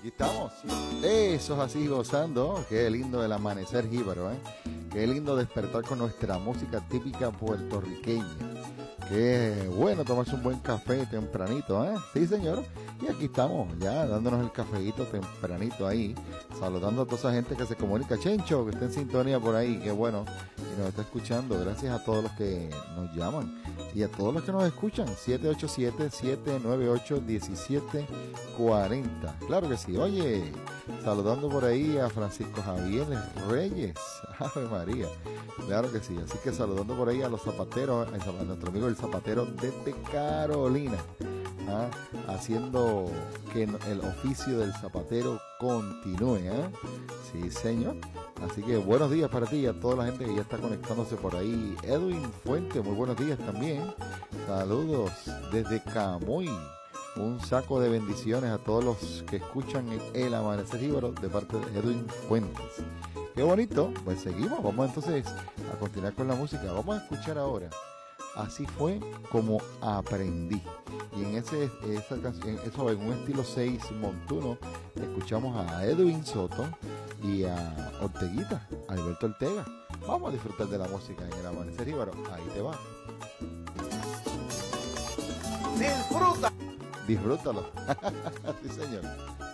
Aquí estamos. Eso es así, gozando. Qué lindo el amanecer jíbaro, ¿eh? Qué lindo despertar con nuestra música típica puertorriqueña. Qué bueno tomarse un buen café tempranito, ¿eh? Sí, señor. Y aquí estamos, ya dándonos el cafeíto tempranito ahí, saludando a toda esa gente que se comunica. Chencho, que está en sintonía por ahí, qué bueno, y nos está escuchando. Gracias a todos los que nos llaman y a todos los que nos escuchan. 787-798-1740. Claro que sí. Oye, saludando por ahí a Francisco Javier Reyes. Ave María. Claro que sí. Así que saludando por ahí a los zapateros, a nuestro amigo el zapatero desde Carolina. Haciendo que el oficio del zapatero continúe, ¿eh? Sí, señor. Así que buenos días para ti y a toda la gente que ya está conectándose por ahí. Edwin Fuente, muy buenos días también. Saludos desde Camuy. Un saco de bendiciones a todos los que escuchan el Amanecer Jíbaro de parte de Edwin Fuentes. Qué bonito. Pues seguimos. Vamos entonces a continuar con la música. Vamos a escuchar ahora Así fue como aprendí. Y en esa canción, eso en un estilo 6 montuno, escuchamos a Edwin Soto y a Orteguita, Alberto Ortega. Vamos a disfrutar de la música en el Amanecer Jíbaro. Ahí te va. Disfruta. Disfrútalo. Sí, señor.